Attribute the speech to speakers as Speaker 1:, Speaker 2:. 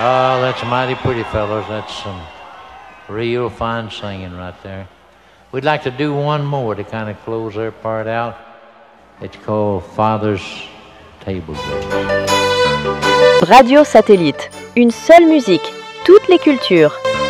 Speaker 1: Oh, that's mighty pretty, fellows. That's some real fine singing right there. We'd like to do one more to kind of close our part out. It's called Father's Table Grace.
Speaker 2: Radio Satellite, une seule musique, toutes les cultures.